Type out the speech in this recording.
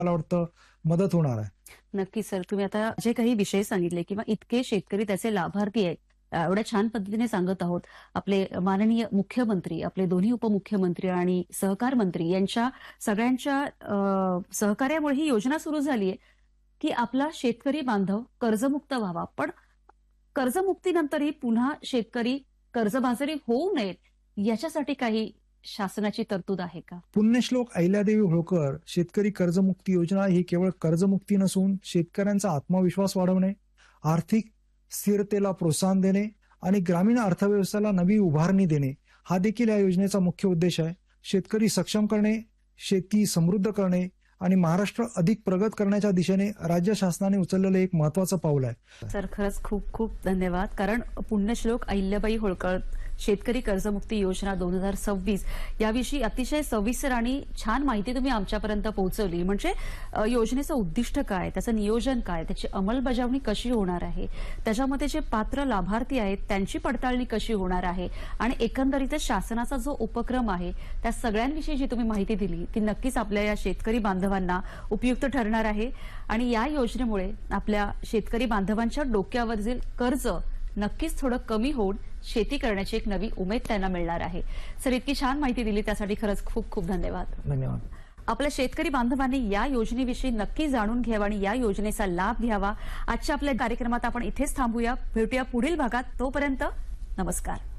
मला वाटतं मदत होणार आहे. नक्की सर. तुम्ही आता जे काही विषय सांगितले किंवा इतके शेतकरी त्याचे लाभार्थी आहेत. एवढ्या छान पद्धतीने सांगत आहोत. आपले माननीय मुख्यमंत्री, आपले दोन्ही उपमुख्यमंत्री आणि सहकार मंत्री यांच्या सगळ्यांच्या सहकार्यामुळे ही योजना सुरू झाली आहे, की आपला शेतकरी बांधव कर्जमुक्त व्हावा. पण कर्जमुक्तीनंतरही पुन्हा शेतकरी कर्जबाजारी होऊ नयेत याच्यासाठी काही शासनाची तरतूद आहे का? पुण्यश्लोक अहिल्यादेवी होळकर शेतकरी कर्जमुक्ती योजना ही केवळ कर्जमुक्ती नसून शेतकऱ्यांचा आत्मविश्वास वाढवणे, आर्थिक स्थिरतेला प्रोत्साहन देणे आणि ग्रामीण अर्थव्यवस्थेला नवी उभारणी देणे हा देखील या योजनेचा मुख्य उद्देश आहे. शेतकरी सक्षम करणे, शेती समृद्ध करणे आणि महाराष्ट्र अधिक प्रगत करण्याच्या दिशेने राज्य शासनाने उचललेलं एक महत्वाचं पाऊल आहे. सर खरंच खूप खूप धन्यवाद. कारण पुण्यश्लोक अहिल्याबाई होळकर शेतकरी कर्जमुक्ती योजना 2026 याविषयी अतिशय सविस्तर आणि छान माहिती तुम्ही आमच्यापर्यंत पोहोचवली. म्हणजे योजनेचं उद्दिष्ट काय, त्याचं नियोजन काय, त्याची अंमलबजावणी कशी होणार आहे, त्याच्यामध्ये जे पात्र लाभार्थी आहेत त्यांची पडताळणी कशी होणार आहे आणि एकंदरीतच शासनाचा जो उपक्रम आहे त्या सगळ्यांविषयी जी तुम्ही माहिती दिली ती नक्कीच आपल्या या शेतकरी बांधवांना उपयुक्त ठरणार आहे. आणि या योजनेमुळे आपल्या शेतकरी बांधवांच्या डोक्यावरील कर्ज नक्कीच थोडं कमी होऊन शेती करण्याची एक नवी उमेद त्यांना मिळणार आहे. सर इतकी छान माहिती दिली त्यासाठी खरंच खूप खूप धन्यवाद. धन्यवाद. आपल्या शेतकरी बांधवांनी या योजनेविषयी नक्की जाणून घ्यावा आणि या योजनेचा लाभ घ्यावा. आजच्या आपल्या कार्यक्रमात आपण इथेच थांबूया. भेटूया पुढील भागात. तोपर्यंत नमस्कार.